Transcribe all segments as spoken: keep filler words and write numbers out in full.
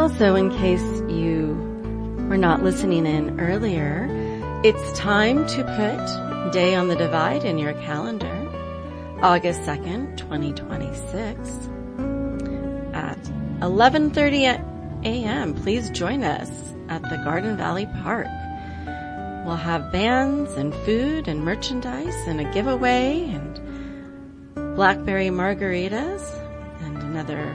Also, in case you were not listening in earlier, it's time to put Day on the Divide in your calendar. August second, twenty twenty-six at eleven thirty a.m. Please join us at the Garden Valley Park. We'll have bands and food and merchandise and a giveaway and blackberry margaritas and another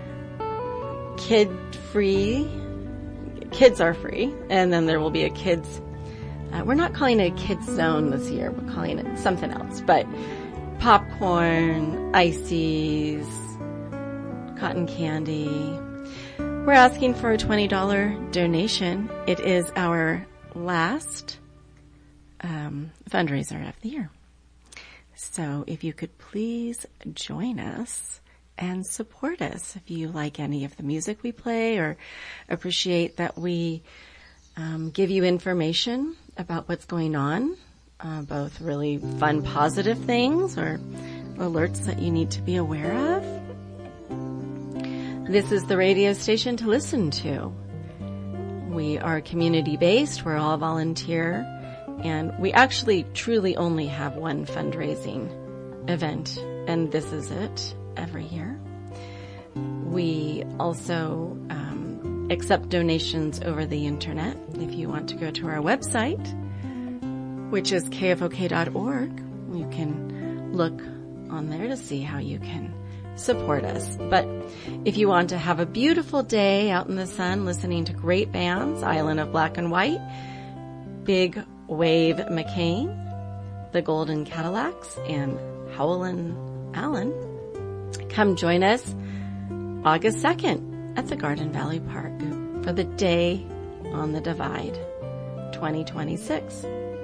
kid-free, kids are free, and then there will be a kids, uh, we're not calling it a kids zone this year, we're calling it something else, but popcorn, ices, cotton candy. We're asking for a twenty dollars donation. It is our last um, fundraiser of the year. So if you could please join us and support us if you like any of the music we play or appreciate that we um, give you information about what's going on, uh, both really fun, positive things or alerts that you need to be aware of. This is the radio station to listen to. We are community-based. We're all volunteer. And we actually truly only have one fundraising event, and this is it every year. We also um, accept donations over the internet. If you want to go to our website, which is k f o k dot org, you can look on there to see how you can support us. But if you want to have a beautiful day out in the sun listening to great bands, Island of Black and White, Big Wave McCain, the Golden Cadillacs, and Howlin' Allen, come join us August second at the Garden Valley Park for the Day on the Divide twenty twenty-six.